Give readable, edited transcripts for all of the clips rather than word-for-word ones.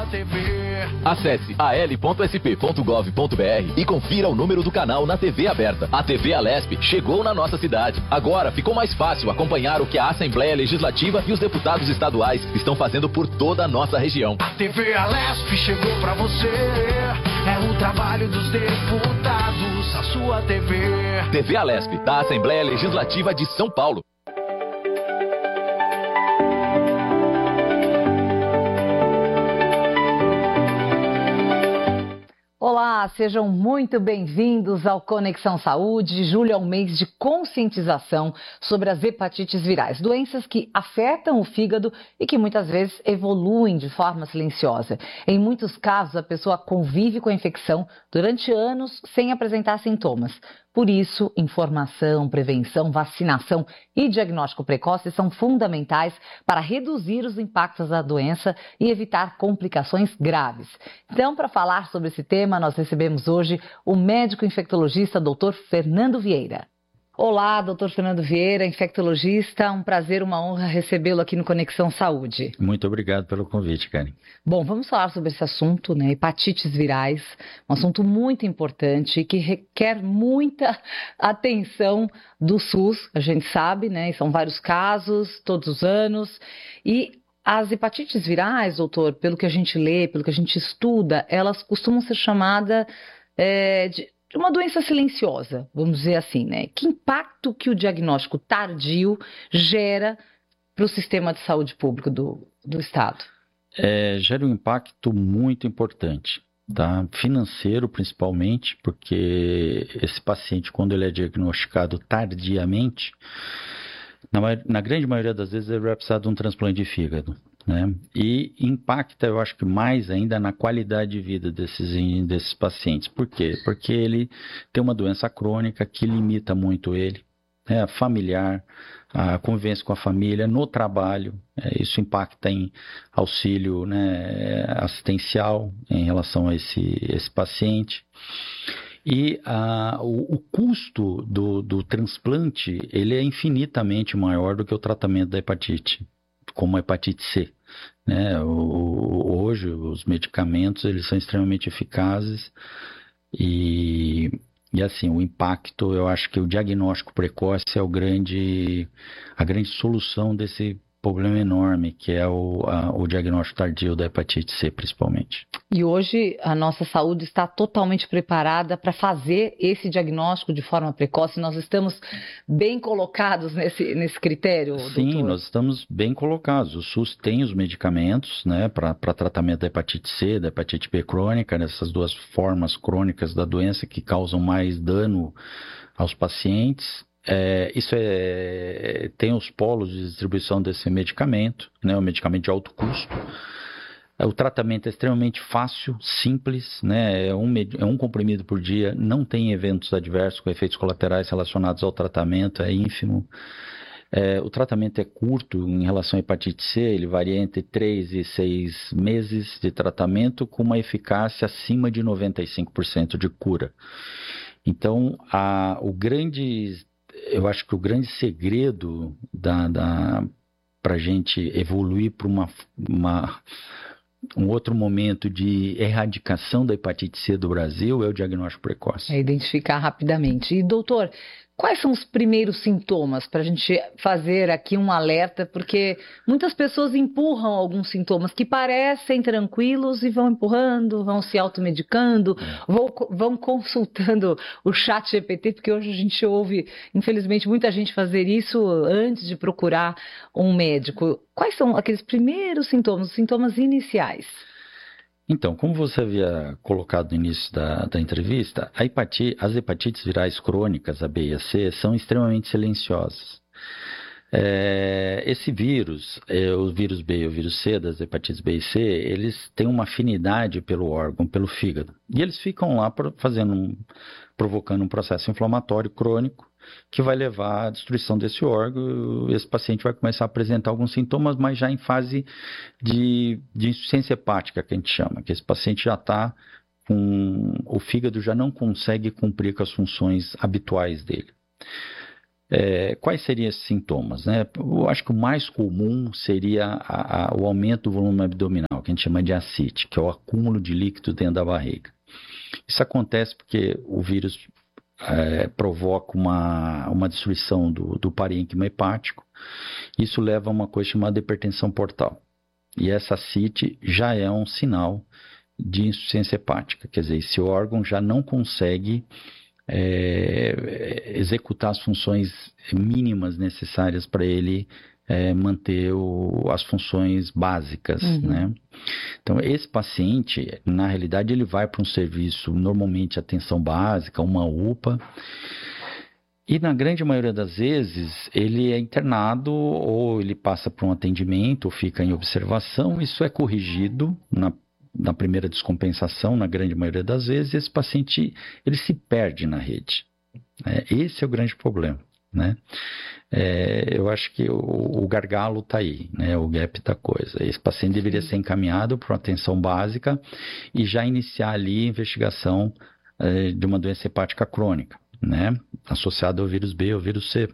sua TV. Acesse al.sp.gov.br e confira o número do canal na TV aberta. A TV Alesp chegou na nossa cidade. Agora ficou mais fácil acompanhar o que a Assembleia Legislativa e os deputados estaduais estão fazendo por toda a nossa região. A TV Alesp chegou pra você. É o trabalho dos deputados, a sua TV. TV Alesp, da Assembleia Legislativa de São Paulo. Olá, sejam muito bem-vindos ao Conexão Saúde. Julho é um mês de conscientização sobre as hepatites virais, doenças que afetam o fígado e que muitas vezes evoluem de forma silenciosa. Em muitos casos, a pessoa convive com a infecção durante anos sem apresentar sintomas. Por isso, informação, prevenção, vacinação e diagnóstico precoce são fundamentais para reduzir os impactos da doença e evitar complicações graves. Então, para falar sobre esse tema, nós recebemos hoje o médico infectologista Dr. Fernando Vieira. Olá, Dr. Fernando Vieira, infectologista. Um prazer, uma honra recebê-lo aqui no Conexão Saúde. Muito obrigado pelo convite, Karen. Bom, vamos falar sobre esse assunto, né? Hepatites virais, um assunto muito importante e que requer muita atenção do SUS, a gente sabe, né? E são vários casos, todos os anos. E as hepatites virais, doutor, pelo que a gente lê, pelo que a gente estuda, elas costumam ser chamadas de uma doença silenciosa, vamos dizer assim, né? Que impacto que o diagnóstico tardio gera para o sistema de saúde público do Estado? Gera um impacto muito importante, tá? Financeiro principalmente, porque esse paciente, quando ele é diagnosticado tardiamente, na grande maioria das vezes ele vai precisar de um transplante de fígado, né? E impacta, eu acho que mais ainda na qualidade de vida desses pacientes. Por quê? Porque ele tem uma doença crônica que limita muito ele, né? Familiar, a convivência com a família, no trabalho, isso impacta em auxílio, né, assistencial em relação a esse paciente. E o custo do transplante, ele é infinitamente maior do que o tratamento da hepatite, como a hepatite C, né? Hoje os medicamentos eles são extremamente eficazes e assim, o impacto, eu acho que o diagnóstico precoce é a grande solução desse problema enorme, que é o diagnóstico tardio da hepatite C, principalmente. E hoje a nossa saúde está totalmente preparada para fazer esse diagnóstico de forma precoce. Nós estamos bem colocados nesse critério, doutor? Sim, nós estamos bem colocados. O SUS tem os medicamentos, né, para tratamento da hepatite C, da hepatite B crônica, nessas duas formas crônicas da doença que causam mais dano aos pacientes. Tem os polos de distribuição desse medicamento, né, um medicamento de alto custo. O tratamento é extremamente fácil, simples, né, é um comprimido por dia, não tem eventos adversos com efeitos colaterais relacionados ao tratamento, é ínfimo. O tratamento é curto em relação à hepatite C, ele varia entre 3 e 6 meses de tratamento com uma eficácia acima de 95% de cura. Então, eu acho que o grande segredo para a gente evoluir para um outro momento de erradicação da hepatite C do Brasil é o diagnóstico precoce. É identificar rapidamente. E, doutor, quais são os primeiros sintomas para a gente fazer aqui um alerta? Porque muitas pessoas empurram alguns sintomas que parecem tranquilos e vão empurrando, vão se automedicando, vão consultando o chat GPT, porque hoje a gente ouve, infelizmente, muita gente fazer isso antes de procurar um médico. Quais são aqueles primeiros sintomas, os sintomas iniciais? Então, como você havia colocado no início da entrevista, as hepatites virais crônicas, a B e a C, são extremamente silenciosas. Esse vírus, o vírus B e o vírus C, das hepatites B e C, eles têm uma afinidade pelo órgão, pelo fígado. E eles ficam lá provocando um processo inflamatório crônico que vai levar à destruição desse órgão. Esse paciente vai começar a apresentar alguns sintomas, mas já em fase de insuficiência hepática, que a gente chama, que esse paciente já está com... o fígado já não consegue cumprir com as funções habituais dele. Quais seriam esses sintomas, né? Eu acho que o mais comum seria o aumento do volume abdominal, que a gente chama de ascite, que é o acúmulo de líquido dentro da barriga. Isso acontece porque o vírus provoca uma destruição do parênquima hepático. Isso leva a uma coisa chamada hipertensão portal. E essa ascite já é um sinal de insuficiência hepática, quer dizer, esse órgão já não consegue executar as funções mínimas necessárias para ele manter as funções básicas, né? Então, esse paciente, na realidade, ele vai para um serviço, normalmente atenção básica, uma UPA, e na grande maioria das vezes, ele é internado ou ele passa por um atendimento ou fica em observação. Isso é corrigido na primeira descompensação, na grande maioria das vezes, esse paciente ele se perde na rede. Esse é o grande problema, né? Eu acho que o gargalo está aí, né? O gap da coisa. Esse paciente deveria ser encaminhado para uma atenção básica e já iniciar ali a investigação de uma doença hepática crônica, né? Associada ao vírus B ou vírus C.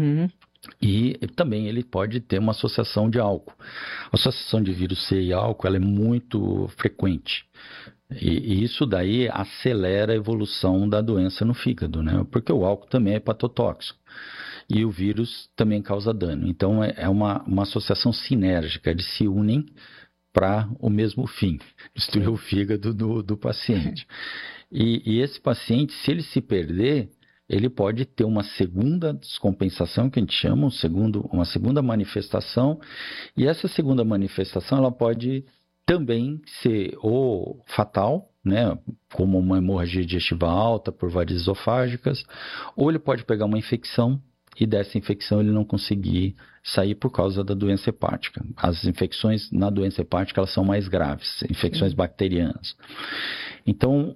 E também ele pode ter uma associação de álcool. A associação de vírus C e álcool ela é muito frequente. E isso daí acelera a evolução da doença no fígado, né? Porque o álcool também é hepatotóxico. E o vírus também causa dano. Então é uma associação sinérgica, eles se unem para o mesmo fim, destruir o fígado do paciente. E esse paciente, se ele se perder, ele pode ter uma segunda descompensação, que a gente chama, uma segunda manifestação, e essa segunda manifestação ela pode também ser ou fatal, né, como uma hemorragia digestiva alta por varizes esofágicas, ou ele pode pegar uma infecção e dessa infecção ele não conseguir sair por causa da doença hepática. As infecções na doença hepática elas são mais graves, infecções bacterianas. Então,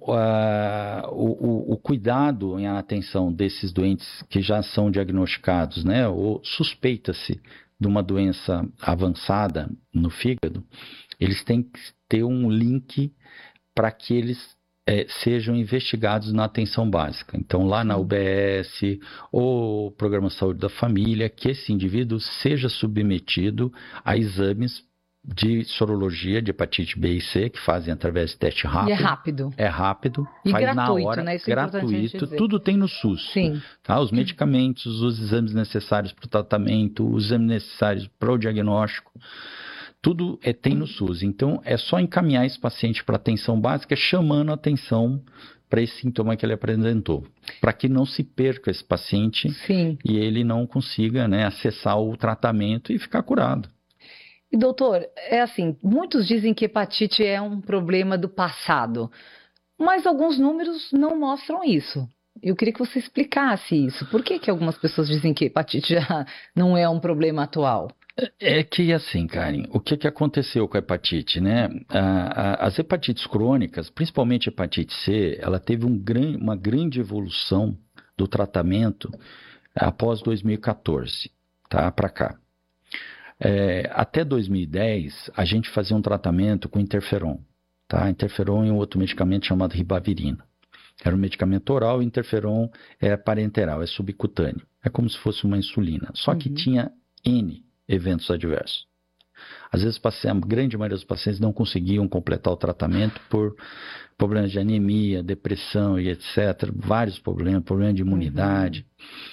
o cuidado em atenção desses doentes que já são diagnosticados, né, ou suspeita-se de uma doença avançada no fígado, eles têm que ter um link para que eles sejam investigados na atenção básica. Então, lá na UBS ou Programa de Saúde da Família, que esse indivíduo seja submetido a exames de sorologia de hepatite B e C, que fazem através de teste rápido. E é rápido. É rápido. E faz gratuito, na hora, né? Isso é gratuito. Tudo tem no SUS. Sim. Tá? Os medicamentos, os exames necessários para o tratamento, os exames necessários para o diagnóstico. Tudo tem no SUS. Então, é só encaminhar esse paciente para atenção básica, chamando a atenção para esse sintoma que ele apresentou. Para que não se perca esse paciente. Sim. E ele não consiga, né, acessar o tratamento e ficar curado. E doutor, assim, muitos dizem que hepatite é um problema do passado, mas alguns números não mostram isso. Eu queria que você explicasse isso. Por que algumas pessoas dizem que hepatite já não é um problema atual? É que assim, Karen, o que aconteceu com a hepatite, né? As hepatites crônicas, principalmente a hepatite C, ela teve uma grande evolução do tratamento após 2014, tá? Para cá. Até 2010, a gente fazia um tratamento com interferon, tá? Interferon e um outro medicamento chamado ribavirina. Era um medicamento oral, interferon é parenteral, é subcutâneo. É como se fosse uma insulina, só que tinha N eventos adversos. Às vezes, a grande maioria dos pacientes não conseguiam completar o tratamento por problemas de anemia, depressão e etc. Vários problemas de imunidade.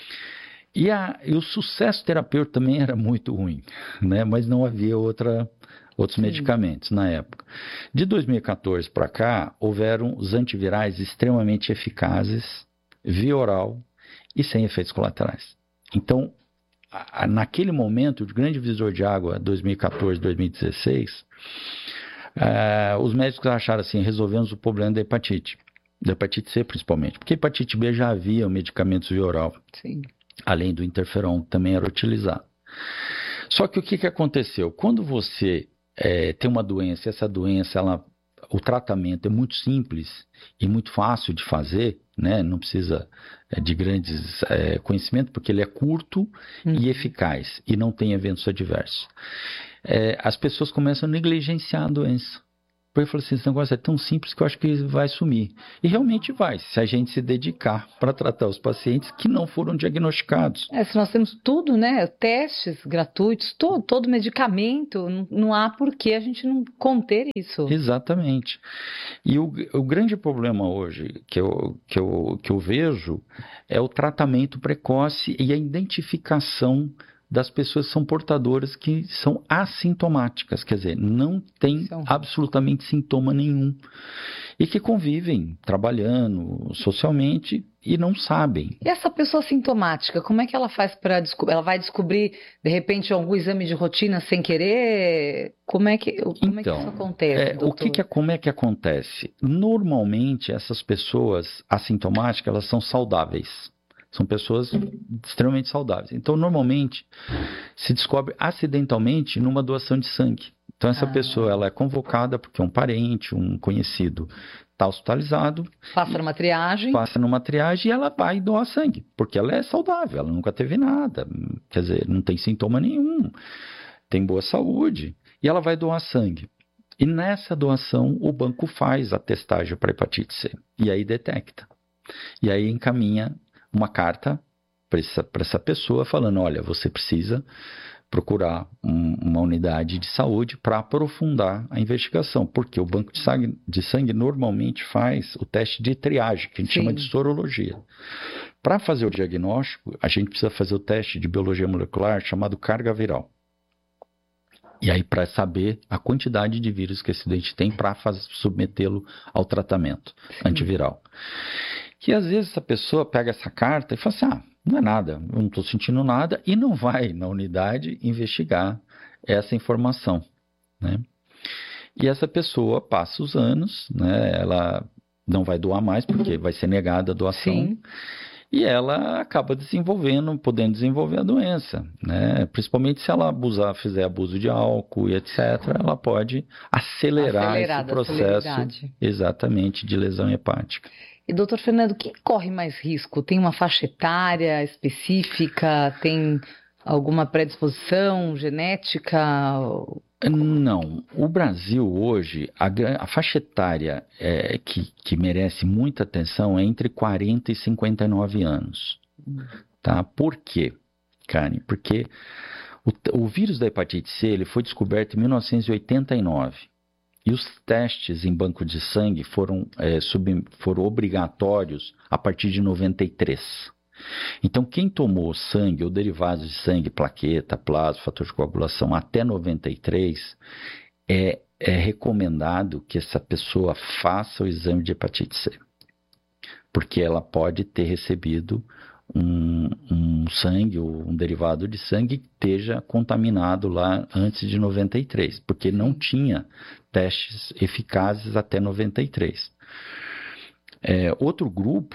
E o sucesso terapêutico também era muito ruim, né? Mas não havia outros medicamentos na época. De 2014 para cá, houveram os antivirais extremamente eficazes, via oral e sem efeitos colaterais. Então, naquele momento, o grande divisor de água, 2014, 2016, os médicos acharam assim, resolvemos o problema da hepatite C principalmente, porque hepatite B já havia medicamentos via oral. Sim. Além do interferon, que também era utilizado. Só que o que aconteceu? Quando você tem uma doença, essa doença, o tratamento é muito simples e muito fácil de fazer, né? Não precisa de grandes conhecimentos, porque ele é curto e eficaz e não tem eventos adversos. As pessoas começam a negligenciar a doença. Porque eu falei assim, esse negócio é tão simples que eu acho que vai sumir. E realmente vai, se a gente se dedicar para tratar os pacientes que não foram diagnosticados. Se nós temos tudo, né? Testes gratuitos, todo medicamento, não há por que a gente não conter isso. Exatamente. E o grande problema hoje que eu vejo é o tratamento precoce e a identificação das pessoas que são portadoras que são assintomáticas, quer dizer, não tem absolutamente sintoma nenhum e que convivem trabalhando socialmente e não sabem. E essa pessoa sintomática, como é que ela faz para descobrir? Ela vai descobrir, de repente, algum exame de rotina sem querer? Como é que isso acontece, doutor? Como é que acontece? Normalmente, essas pessoas assintomáticas, elas são saudáveis. São pessoas extremamente saudáveis. Então, normalmente, se descobre acidentalmente numa doação de sangue. Então, essa pessoa ela é convocada porque um parente, um conhecido está hospitalizado. Passa numa triagem. E ela vai doar sangue, porque ela é saudável, ela nunca teve nada. Quer dizer, não tem sintoma nenhum, tem boa saúde. E ela vai doar sangue. E nessa doação, o banco faz a testagem para hepatite C. E aí detecta. E aí encaminha uma carta para essa pessoa falando, olha, você precisa procurar uma unidade de saúde para aprofundar a investigação, porque o banco de sangue normalmente faz o teste de triagem, que a gente chama de sorologia. Para fazer o diagnóstico, a gente precisa fazer o teste de biologia molecular chamado carga viral. E aí, para saber a quantidade de vírus que esse doente tem para submetê-lo ao tratamento antiviral. Que às vezes a pessoa pega essa carta e fala assim, não é nada, eu não estou sentindo nada, e não vai na unidade investigar essa informação, né? E essa pessoa passa os anos, né? Ela não vai doar mais, porque vai ser negada a doação. Sim. E ela acaba podendo desenvolver a doença, né? Principalmente se ela fizer abuso de álcool e etc., ela pode acelerar esse processo exatamente de lesão hepática. E, doutor Fernando, quem corre mais risco? Tem uma faixa etária específica? Tem alguma predisposição genética? Não. O Brasil hoje, a faixa etária que merece muita atenção é entre 40 e 59 anos. Tá? Por quê, Karen? Porque o vírus da hepatite C ele foi descoberto em 1989. E os testes em banco de sangue foram obrigatórios a partir de 93. Então, quem tomou sangue ou derivados de sangue, plaqueta, plasma, fator de coagulação até 93, é recomendado que essa pessoa faça o exame de hepatite C. Porque ela pode ter recebido um sangue ou um derivado de sangue que esteja contaminado lá antes de 93, porque não tinha testes eficazes até 93. Outro grupo